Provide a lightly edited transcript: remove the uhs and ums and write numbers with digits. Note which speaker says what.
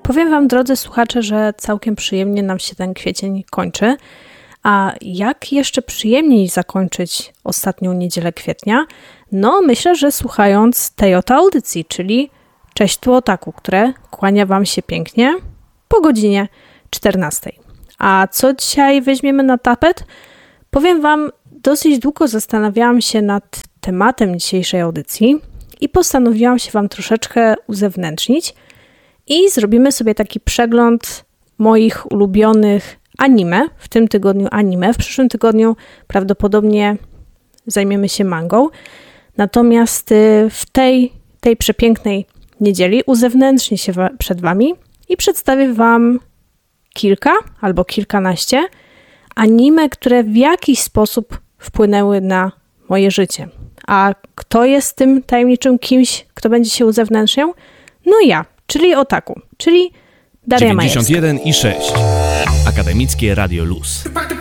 Speaker 1: Powiem wam, drodzy słuchacze, że całkiem przyjemnie nam się ten kwiecień kończy. A jak jeszcze przyjemniej zakończyć ostatnią niedzielę kwietnia? No, myślę, że słuchając tej oto audycji, czyli Cześć tu Otaku, które kłania wam się pięknie po godzinie 14. A co dzisiaj weźmiemy na tapet? Powiem wam, dosyć długo zastanawiałam się nad tematem dzisiejszej audycji i postanowiłam się wam troszeczkę uzewnętrznić i zrobimy sobie taki przegląd moich ulubionych anime. W tym tygodniu anime, w przyszłym tygodniu prawdopodobnie zajmiemy się mangą. Natomiast w tej przepięknej niedzieli uzewnętrznię się przed wami i przedstawię wam kilka albo kilkanaście anime, które w jakiś sposób wpłynęły na moje życie. A kto jest tym tajemniczym kimś, kto będzie się uzewnętrzniał? No ja, czyli Otaku, czyli Daria Majewska.
Speaker 2: 91,6 Akademickie Radio Luz.